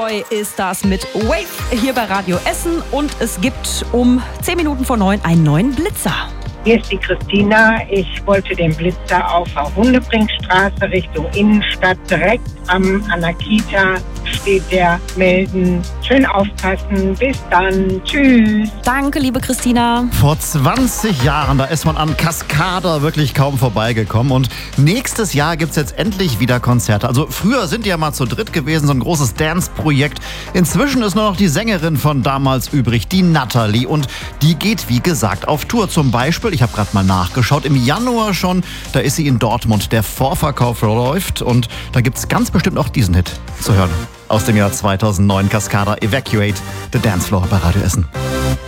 Joy ist das mit Wave hier bei Radio Essen und es gibt um 10 Minuten vor 9 einen neuen Blitzer. Hier ist die Christina. Ich wollte den Blitzer auf der Hundebringstraße Richtung Innenstadt. Direkt an der Kita steht der. Melden. Schön aufpassen. Bis dann. Tschüss. Danke, liebe Christina. Vor 20 Jahren, da ist man an Cascada wirklich kaum vorbeigekommen. Und nächstes Jahr gibt's jetzt endlich wieder Konzerte. Also früher sind die ja mal zu dritt gewesen, so ein großes Dance-Projekt. Inzwischen ist nur noch die Sängerin von damals übrig, die Natalie. Und die geht, wie gesagt, auf Tour. Zum Beispiel, ich habe gerade mal nachgeschaut, im Januar schon, da ist sie in Dortmund. Der Vorverkauf läuft und da gibt's ganz bestimmt auch diesen Hit zu hören. Aus dem Jahr 2009, Cascada, Evacuate the Dance Floor bei Radio Essen.